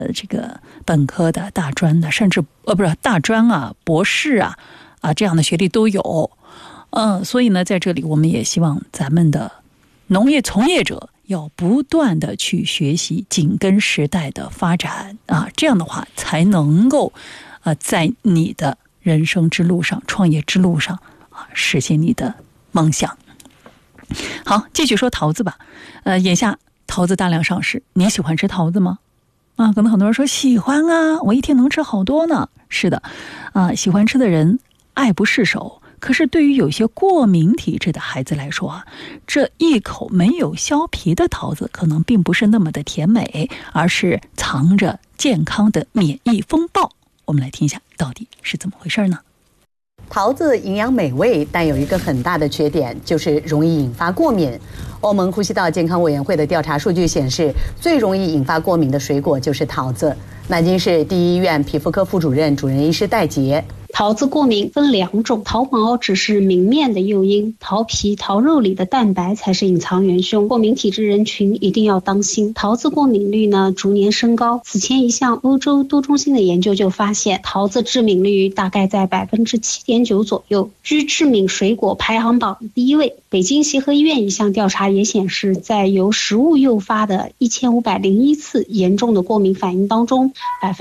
这个本科的、大专的，甚至不是大专啊、博士啊这样的学历都有。所以呢，在这里我们也希望咱们的农业从业者要不断的去学习，紧跟时代的发展这样的话才能够在你的人生之路上、创业之路上实现你的梦想。好，继续说桃子吧。眼下桃子大量上市，你喜欢吃桃子吗？可能很多人说喜欢啊，我一天能吃好多呢。是的，喜欢吃的人爱不释手。可是对于有些过敏体质的孩子来说这一口没有削皮的桃子可能并不是那么的甜美，而是藏着健康的免疫风暴。我们来听一下到底是怎么回事呢？ 桃子营养美味，但有一个很大的缺点，就是容易引发过敏。欧盟呼吸道健康委员会的调查数据显示，最容易引发过敏的水果就是桃子。南京市第一医院皮肤科副主任、主任医师戴杰。 桃子过敏分2种，桃毛只是明面的诱因，桃皮、桃肉里的蛋白才是隐藏元凶。过敏体质人群一定要当心。桃子过敏率呢逐年升高。此前一项欧洲多中心的研究就发现，桃子致敏率大概在7.9%左右，居致敏水果排行榜第1位。北京协和医院一项调查也显示，在由食物诱发的1501次严重的过敏反应当中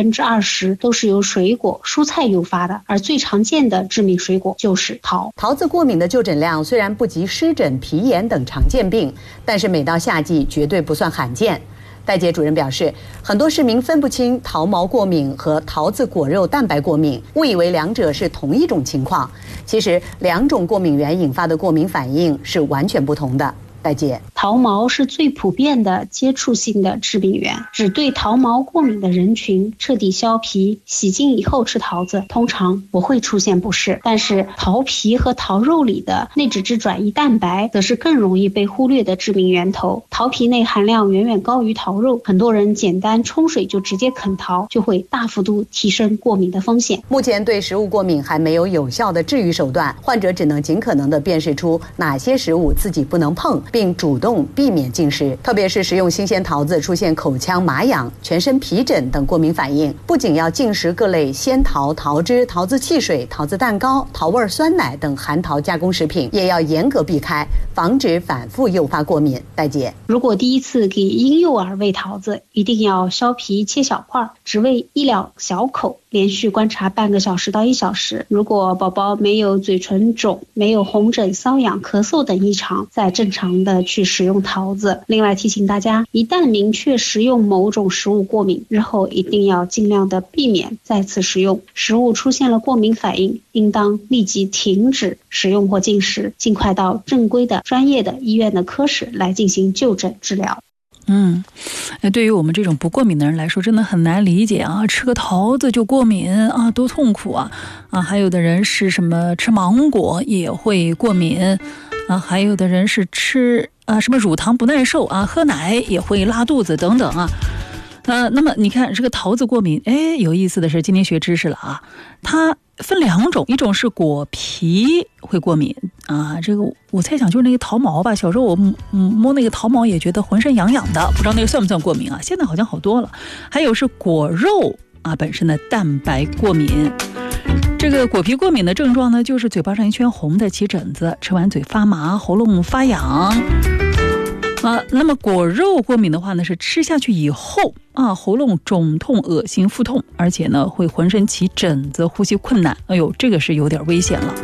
，20%都是由水果、蔬菜诱发的，而最常见的致敏水果就是桃。 桃子过敏的就诊量虽然不及湿疹、皮炎等常见病，但是每到夏季绝对不算罕见。戴杰主任表示，很多市民分不清桃毛过敏和桃子果肉蛋白过敏，误以为两者是同一种情况。其实2种过敏源引发的过敏反应是完全不同的。戴姐， 桃毛是最普遍的接触性的致病源，只对桃毛过敏的人群彻底削皮、洗净以后吃桃子，通常不会出现不适。但是桃皮和桃肉里的内脂质转移蛋白则是更容易被忽略的致病源头。桃皮内含量远远高于桃肉，很多人简单冲水就直接啃桃，就会大幅度提升过敏的风险。 目前对食物过敏还没有有效的治愈手段，患者只能尽可能的辨识出哪些食物自己不能碰，并主动避免进食。特别是食用新鲜桃子出现口腔麻痒、全身皮疹等过敏反应，不仅要禁食各类鲜桃、桃汁、桃子汽水、桃子蛋糕、桃味酸奶等含桃加工食品，也要严格避开，防止反复诱发过敏。戴姐， 如果第一次给婴幼儿喂桃子，一定要削皮切小块，只喂1-2小口，连续观察半个小时到1小时。如果宝宝没有嘴唇肿、没有红疹、瘙痒、咳嗽等异常，再正常的去食用桃子。另外提醒大家，一旦明确食用某种食物过敏，日后一定要尽量的避免再次食用。食物出现了过敏反应，应当立即停止食用或进食，尽快到正规的专业的医院的科室来进行就诊治疗。 对于我们这种不过敏的人来说，真的很难理解啊！吃个桃子就过敏啊，多痛苦啊！还有的人是什么吃芒果也会过敏还有的人是吃什么乳糖不耐受喝奶也会拉肚子等等那么你看这个桃子过敏，有意思的是今天学知识了它分2种，一种是果皮会过敏这个我猜想就是那个桃毛吧，小时候我摸那个桃毛也觉得浑身痒痒的，不知道那个算不算过敏现在好像好多了。还有是果肉本身的蛋白过敏。这个果皮过敏的症状呢，就是嘴巴上一圈红的，起疹子，吃完嘴发麻，喉咙发痒那么果肉过敏的话呢，是吃下去以后喉咙肿痛、恶心、腹痛，而且呢会浑身起疹子、呼吸困难。这个是有点危险了。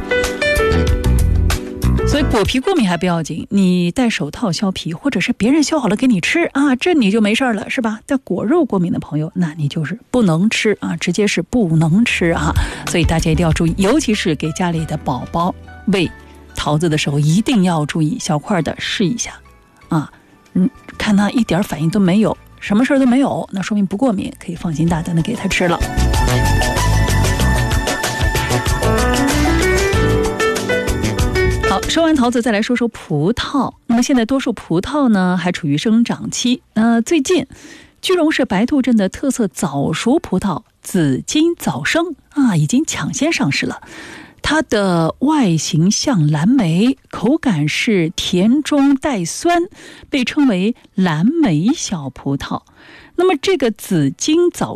所以果皮过敏还不要紧，你戴手套削皮，或者是别人削好了给你吃这你就没事了，是吧？但果肉过敏的朋友，那你就是不能吃直接是不能吃所以大家一定要注意，尤其是给家里的宝宝喂桃子的时候，一定要注意小块的试一下看他一点反应都没有，什么事都没有，那说明不过敏，可以放心大胆的给他吃了。好，说完桃子，再来说说葡萄。那么现在多数葡萄呢还处于生长期。最近句容市白兔镇的特色早熟葡萄紫金早生已经抢先上市了。它的外形像蓝莓，口感是甜中带酸，被称为蓝莓小葡萄。 那么这个紫金藻